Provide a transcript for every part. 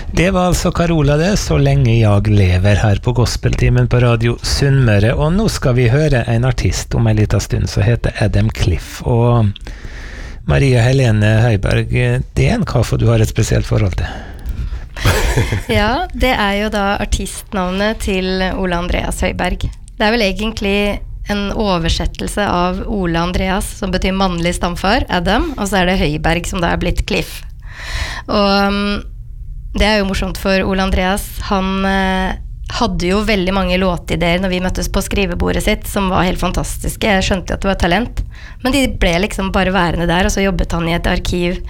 Det var altså Carola det, så lenge jeg lever her på Gospeltimen på Radio Sunnmøre, og nå skal vi høre en artist om en liten stund som heter Adam Cliff, og Maria Helene Høiberg, det en kaffe du har et spesielt forhold til. Ja, det jo da artistnavnet til Ole Andreas Høiberg. Det vel egentlig en oversettelse av Ole Andreas, som betyr mannlig stamfar, Adam, og så det Høiberg som da blitt Cliff. Og det jo morsomt for Ole Andreas. Han hadde jo veldig mange låtideer når vi møttes på skrivebordet sitt, som var helt fantastiske. Jeg skjønte jo at det var talent, men de ble liksom bare værende der, og så jobbet han i et arkiv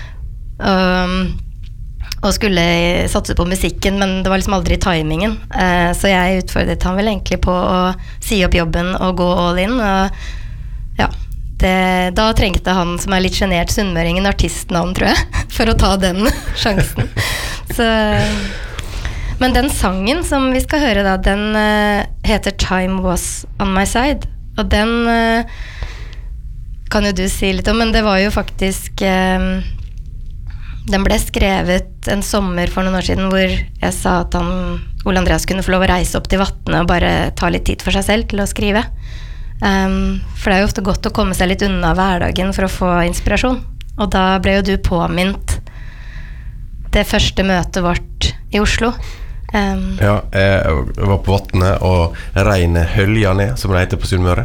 og skulle satse på musikken, men det var liksom aldri timingen. Så jeg utfordret han vel egentlig på å si opp jobben og gå all in, og ja, da trengte han som litt genert sunnmøringen artistnavn, tror jeg, for å ta den sjansen. Så, men den sangen som vi skal høre da, den heter Time Was On My Side, og den kan jo du si litt om, men det var jo faktisk den ble skrevet en sommer for noen år siden hvor jeg sa at Ole Andreas kunne få lov å reise opp til Vatne og bare ta litt tid for seg selv til å skrive. For det jo ofte godt å komme seg litt unna hverdagen for å få inspirasjon. Og da ble jo du påminnet det første møtet vårt i Oslo. Ja, jeg var på Vatne og regnet hølja ned, som det heter på Sunnmøre.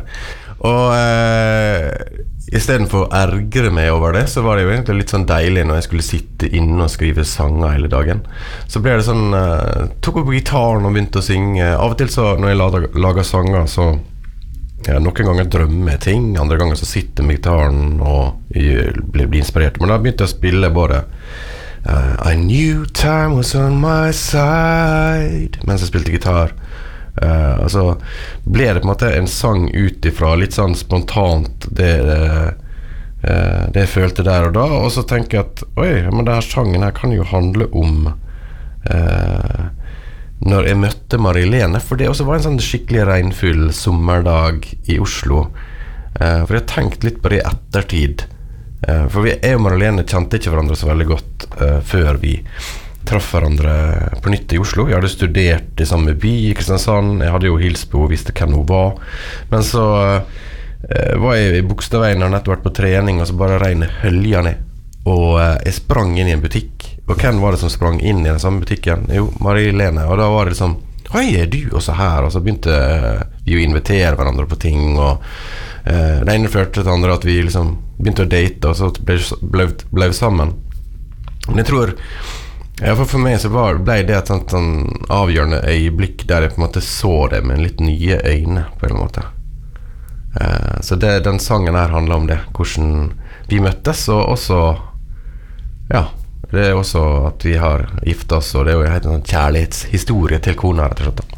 Og i stedet for å ergre meg over det, så var det jo egentlig litt sånn deilig når jeg skulle sitte inne og skrive sanger hele dagen. Så ble det sånn, tok opp gitaren og begynte å synge. Av og til så, når jeg lager sanger, så noen ganger drømmer jeg ting, andre ganger så sitter jeg med gitaren og blir inspirert. Men da begynte jeg å spille både I knew time was on my side mens jeg spilte gitar. Og så ble det på en måte en sang utifra litt sånn spontant det jeg følte der og da, og så tenker jeg at oi, men denne sangen her kan jo handle om når jeg møtte Marie-Lene, for det også var en sånn skikkelig regnfull sommerdag i Oslo, for jeg har tenkt litt på det i ettertid, for jeg og Marie-Lene kjente ikke hverandre så veldig godt før vi traff hverandre på nytt i Oslo. Jeg hadde studert i samme by i Kristiansand, jeg hadde jo hilst på og visste hvem hun var, men så var jeg i Bogstadveien og nettopp vært på trening, og så bare regnet hølja ned, og jeg sprang inn i en butikk, og hvem var det som sprang inn i den samme butikken? Jo, Marie-Lene, og da var det liksom oi, du også her? Og så begynte vi å invitere hverandre på ting, og det ene førte til det andre at vi liksom begynte å date, og så ble vi sammen. Men jeg tror for meg så ble det et sånn avgjørende øyeblikk der jeg på en måte så det med litt nye øyne på en måte. Så den sangen her handler om det, hvordan vi møttes, og også ja, det også at vi har giftet oss, og det jo en sånn kjærlighetshistorie til kona rett og slett.